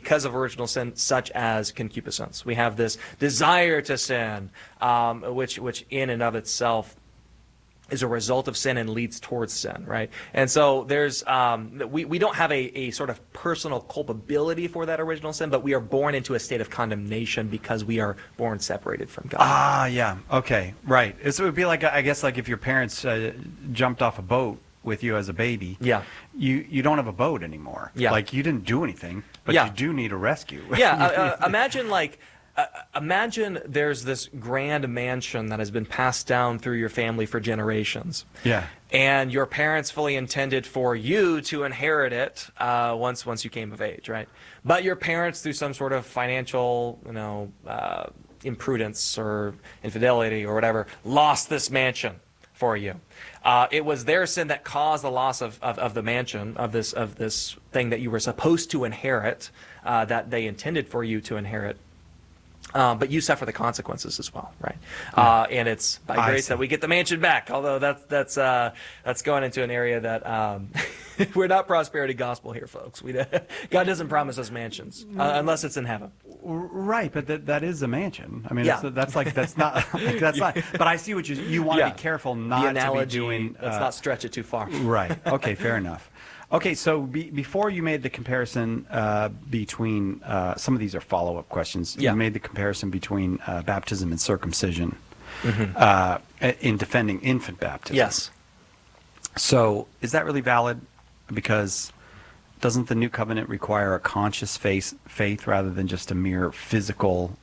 because of original sin, such as concupiscence. We have this desire to sin, which in and of itself is a result of sin and leads towards sin, right? And so there's we don't have a sort of personal culpability for that original sin, but we are born into a state of condemnation because we are born separated from God. Ah, yeah. Okay, right. So it would be like, I guess, like if your parents jumped off a boat with you as a baby. Yeah. You don't have a boat anymore. Yeah. Like you didn't do anything, but Yeah. you do need a rescue. Yeah. Imagine there's this grand mansion that has been passed down through your family for generations. Yeah. And your parents fully intended for you to inherit it once you came of age, right? But your parents, through some sort of financial, imprudence or infidelity or whatever, lost this mansion for you. It was their sin that caused the loss of the mansion, of this thing that you were supposed to inherit, that they intended for you to inherit. But you suffer the consequences as well, right? And it's by grace that we get the mansion back. Although that's going into an area that we're not prosperity gospel here, folks. God doesn't promise us mansions unless it's in heaven. Right, but that is a mansion. I mean, Yeah. that's not. But I see what you want to be careful not the analogy, to be doing. Let's not stretch it too far. Right. Okay. Fair enough. Okay, so before you made the comparison between, some of these are follow-up questions. Yeah. You made the comparison between baptism and circumcision in defending infant baptism. Yes. So is that really valid? Because doesn't the new covenant require a conscious faith rather than just a mere physical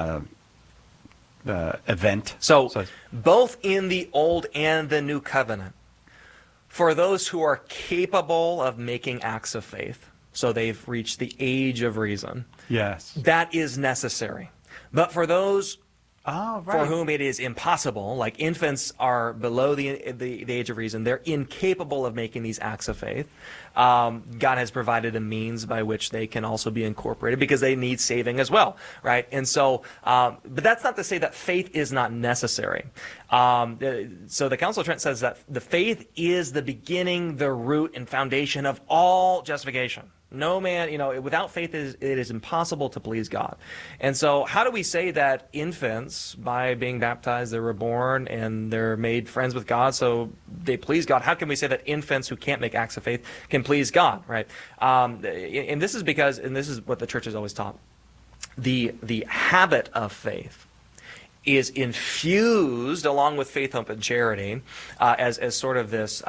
event? So both in the Old and the New Covenant, for those who are capable of making acts of faith, so they've reached the age of reason, yes, that is necessary. But for those right. for whom it is impossible, like infants are below the age of reason, they're incapable of making these acts of faith. God has provided a means by which they can also be incorporated because they need saving as well, right? And so, but that's not to say that faith is not necessary. So the Council of Trent says that the faith is the beginning, the root, and foundation of all justification. No man, without faith it is impossible to please God. And so how do we say that infants, by being baptized, they're reborn and they're made friends with God, so they please God? How can we say that infants who can't make acts of faith can please God, right? And this is because, and this is what the church has always taught, the habit of faith is infused along with faith, hope, and charity as sort of this,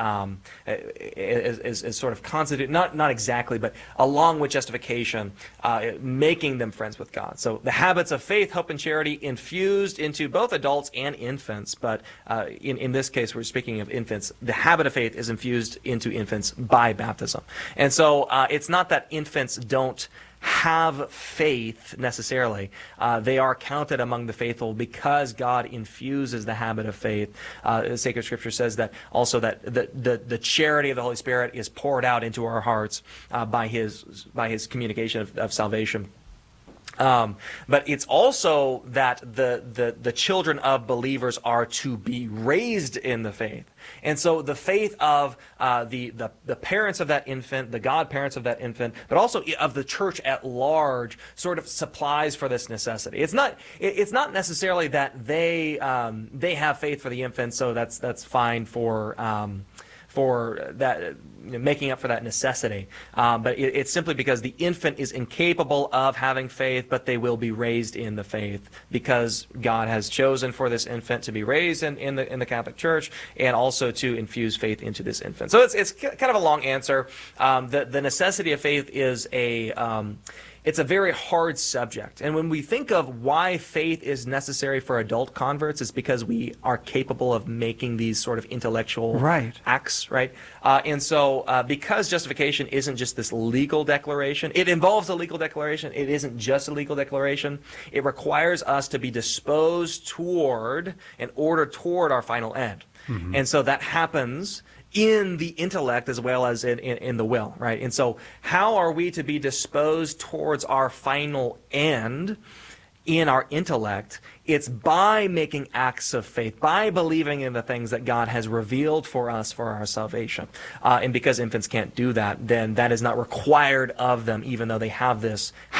as sort of constitute, not exactly, but along with justification, making them friends with God. So the habits of faith, hope, and charity infused into both adults and infants, but in this case we're speaking of infants. The habit of faith is infused into infants by baptism. And so it's not that infants don't have faith necessarily. They are counted among the faithful because God infuses the habit of faith. The Sacred Scripture says that also that the charity of the Holy Spirit is poured out into our hearts by His communication of salvation. But it's also that the children of believers are to be raised in the faith. And so the faith of the parents of that infant, the godparents of that infant, but also of the church at large, sort of supplies for this necessity. It's not necessarily that they have faith for the infant, so that's fine for that, making up for that necessity. But it's simply because the infant is incapable of having faith, but they will be raised in the faith because God has chosen for this infant to be raised in the Catholic Church and also to infuse faith into this infant. So it's kind of a long answer. The necessity of faith is it's a very hard subject. And when we think of why faith is necessary for adult converts, it's because we are capable of making these sort of intellectual acts, right? And so because justification isn't just this legal declaration, it involves a legal declaration. It isn't just a legal declaration. It requires us to be disposed toward and ordered toward our final end. Mm-hmm. And so that happens in the intellect as well as in the will, right? And so how are we to be disposed towards our final end in our intellect? It's by making acts of faith, by believing in the things that God has revealed for us for our salvation. And because infants can't do that, then that is not required of them, even though they have this